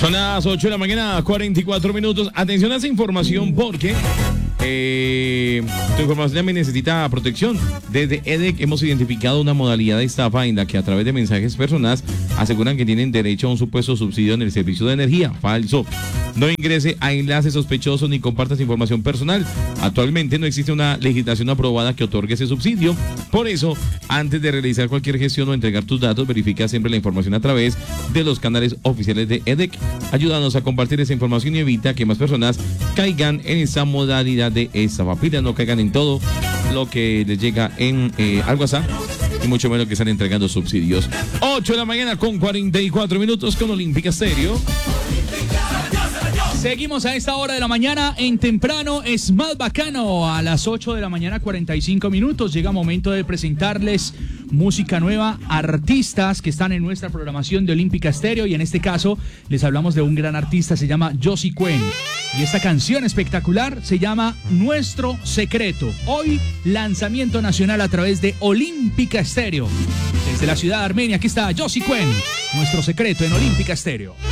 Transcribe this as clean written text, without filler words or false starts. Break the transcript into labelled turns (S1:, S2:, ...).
S1: Son las 8 de la mañana, 44 minutos. Atención a esa información porque tu información también necesita protección. Desde EDEC hemos identificado una modalidad de estafa en la que a través de mensajes personales aseguran que tienen derecho a un supuesto subsidio en el servicio de energía. Falso. No ingrese a enlaces sospechosos ni compartas información personal. Actualmente no existe una legislación aprobada que otorgue ese subsidio. Por eso, antes de realizar cualquier gestión o entregar tus datos, verifica siempre la información a través de los canales oficiales de EDEC. Ayúdanos a compartir esa información y evita que más personas caigan en esa modalidad de estafa. Pida, no caigan en todo lo que les llega en al WhatsApp y mucho menos que están entregando subsidios. 8 de la mañana con 44 minutos con Olímpica Stereo.
S2: Seguimos a esta hora de la mañana en Temprano es más bacano. A las 8 de la mañana 45 minutos llega momento de presentarles música nueva, artistas que están en nuestra programación de Olímpica Stereo, y en este caso les hablamos de un gran artista, se llama Josie Cuen, y esta canción espectacular se llama Nuestro Secreto. Hoy lanzamiento nacional a través de Olímpica Stereo. Desde la ciudad de Armenia, aquí está Josie Cuen, Nuestro Secreto en Olímpica Stereo.